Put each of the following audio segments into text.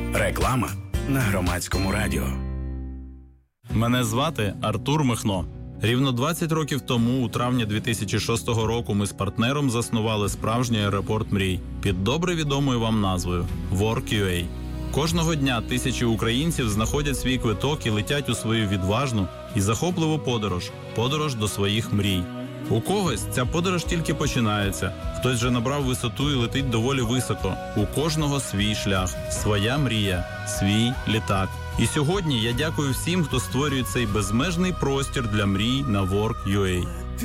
Реклама на Громадському радіо. Мене звати Артур Михно. Рівно 20 років тому, у травні 2006 року, ми з партнером заснували справжній аеропорт мрій під добре відомою вам назвою Work.ua. Кожного дня тисячі українців знаходять свій квиток і летять у свою відважну і захопливу подорож до своїх мрій. У когось ця подорож тільки починається, хтось вже набрав висоту і летить доволі високо. У кожного свій шлях, своя мрія, свій літак. І сьогодні я дякую всім, хто створює цей безмежний простір для мрій на Work.ua.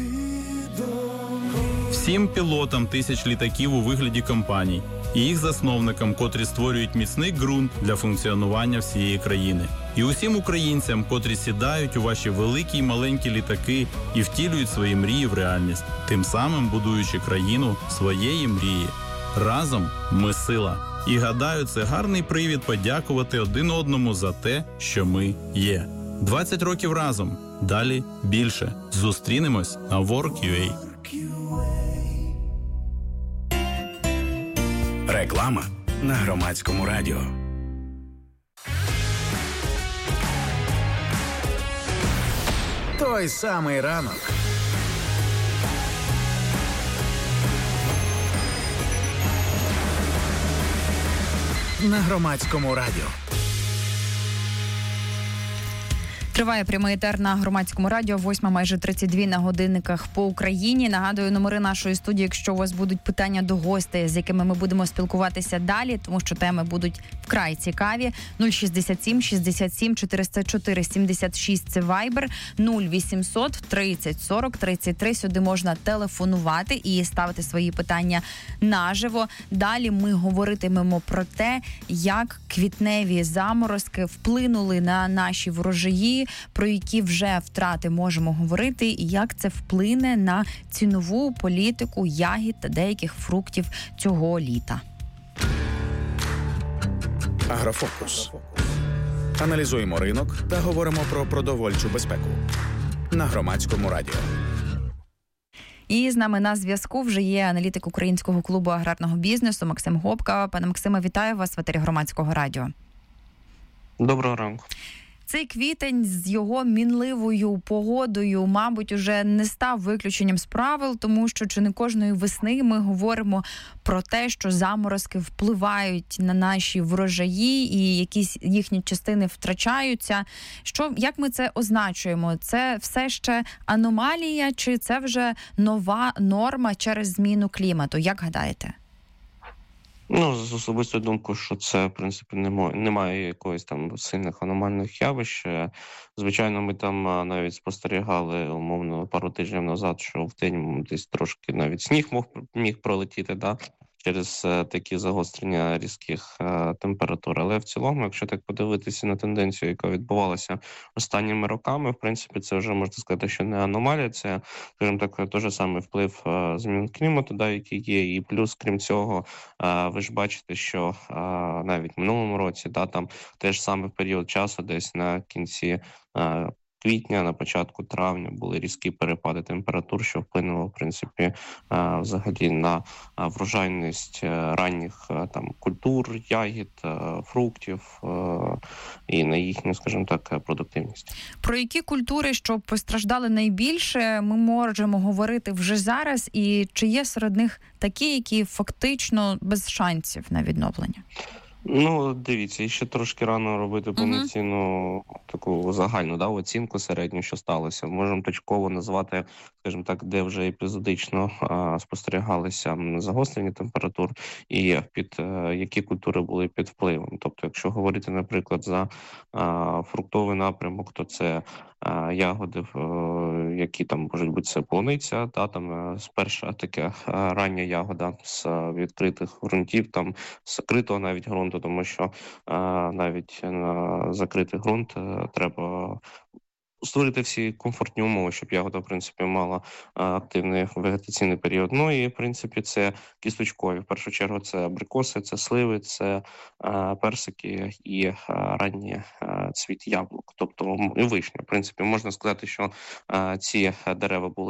Всім пілотам тисяч літаків у вигляді компаній і їх засновникам, котрі створюють міцний ґрунт для функціонування всієї країни. І усім українцям, котрі сідають у ваші великі й маленькі літаки і втілюють свої мрії в реальність, тим самим будуючи країну своєї мрії. Разом ми сила. І гадаю, це гарний привід подякувати один одному за те, що ми є. 20 років разом. Далі більше. Зустрінемось на Work.ua. Реклама на Громадському радіо. Той самий ранок. На Громадському радіо. Триває прямий етер на Громадському радіо, 8 майже 32 на годинниках по Україні. Нагадую, номери нашої студії, якщо у вас будуть питання до гостей, з якими ми будемо спілкуватися далі, тому що теми будуть вкрай цікаві. 067 67 404 76 – це Viber, 0800 30 40 33. Сюди можна телефонувати і ставити свої питання наживо. Далі ми говоритимемо про те, як квітневі заморозки вплинули на наші врожаї, про які вже втрати можемо говорити, і як це вплине на цінову політику ягід та деяких фруктів цього літа. Агрофокус. Аналізуємо ринок та говоримо про продовольчу безпеку. На Громадському радіо. І з нами на зв'язку вже є аналітик Українського клубу аграрного бізнесу Максим Гопка. Пане Максиме, вітаю вас в етері Громадського радіо. Доброго ранку. Цей квітень з його мінливою погодою, мабуть, уже не став виключенням з правил, тому що чи не кожної весни ми говоримо про те, що заморозки впливають на наші врожаї і якісь їхні частини втрачаються. Як ми це означуємо? Це все ще аномалія, чи це вже нова норма через зміну клімату? Як гадаєте? З особистою думкою, що це, в принципі, немає якоїсь там сильних аномальних явищ. Звичайно, ми там навіть спостерігали, умовно, пару тижнів назад, що в день десь трошки навіть сніг міг пролетіти, через такі загострення різких температур. Але в цілому, якщо так подивитися на тенденцію, яка відбувалася останніми роками, в принципі, це вже можна сказати, що не аномалія, це, скажімо так, той же самий вплив змін клімату, який є. І плюс, крім цього, ви ж бачите, що навіть в минулому році, там теж саме в період часу, десь на кінці квітня, на початку травня були різкі перепади температур, що вплинуло, в принципі, взагалі на врожайність ранніх культур, ягід, фруктів і на їхню, скажімо так, продуктивність. Про які культури, що постраждали найбільше, ми можемо говорити вже зараз, і чи є серед них такі, які фактично без шансів на відновлення? Дивіться, ще трошки рано робити повноцінну таку загальну оцінку середню, що сталося. Можемо точково назвати, скажімо так, де вже епізодично спостерігалися загострення температур і які культури були під впливом. Тобто, якщо говорити, наприклад, за фруктовий напрямок, то це ягоди, які там можуть бути, це полуниця, перша така рання ягода з відкритих ґрунтів, з закритого навіть ґрунту, тому що навіть на закритий ґрунт треба створити всі комфортні умови, щоб ягода, в принципі, мала активний вегетаційний період. І, в принципі, це кісточкові. В першу чергу це абрикоси, це сливи, це персики і ранній цвіт яблук, тобто і вишня. В принципі, можна сказати, що ці дерева були